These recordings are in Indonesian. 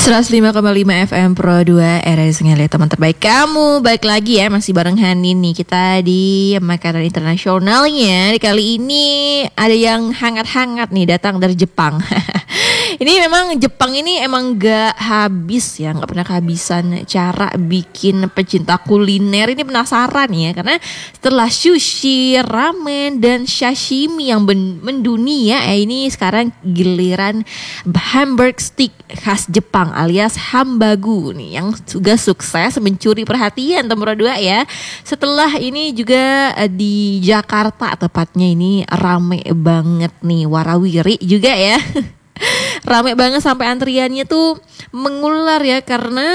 105,5 FM Pro 2 RRI Sengaja, teman terbaik kamu. Baik lagi ya, masih bareng Hani nih. Kita di makanan internasionalnya. Kali ini ada yang hangat-hangat nih, datang dari Jepang. Ini memang Jepang ini emang gak habis ya, gak pernah kehabisan cara bikin pecinta kuliner ini penasaran ya. Karena setelah sushi, ramen, dan sashimi yang mendunia, ini sekarang giliran hamburg steak khas Jepang alias hambagu nih yang juga sukses mencuri perhatian nomor 2 ya. Setelah ini juga di Jakarta tepatnya ini rame banget nih, warawiri juga ya. Rame banget sampai antriannya tuh mengular ya karena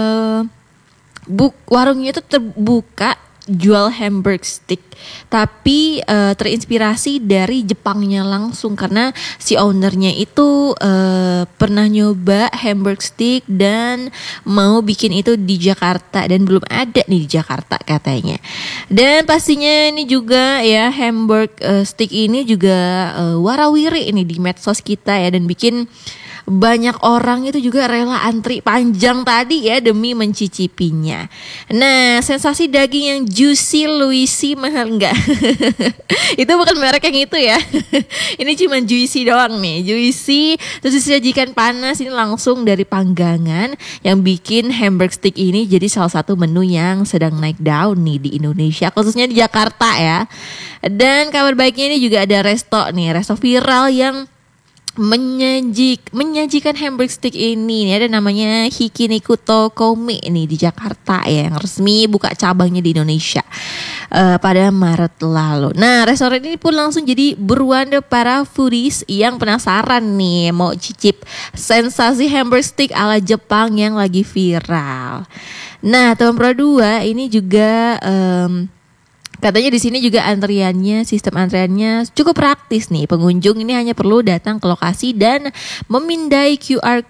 warungnya itu terbuka jual hamburg steak, tapi terinspirasi dari Jepangnya langsung karena si ownernya itu pernah nyoba hamburg steak dan mau bikin itu di Jakarta dan belum ada nih di Jakarta katanya. Dan pastinya ini juga ya hamburg steak ini juga warawiri ini di medsos kita ya, dan bikin banyak orang itu juga rela antri panjang tadi ya demi mencicipinya. Nah, sensasi daging yang juicy Luisi mahal enggak? Itu bukan merek yang itu ya. Ini cuma juicy doang nih, juicy terus disajikan panas ini langsung dari panggangan, yang bikin hamburg steak ini jadi salah satu menu yang sedang naik daun nih di Indonesia, khususnya di Jakarta ya. Dan kabar baiknya ini juga ada resto viral yang menyajikan hamburg steak ini ada namanya Hikinikuto Komi ini di Jakarta ya, yang resmi buka cabangnya di Indonesia pada Maret lalu. Nah, restoran ini pun langsung jadi buruan para foodies yang penasaran nih mau cicip sensasi hamburg steak ala Jepang yang lagi viral. Nah, teman Pro 2 ini juga katanya di sini juga sistem antriannya cukup praktis nih. Pengunjung ini hanya perlu datang ke lokasi dan memindai QR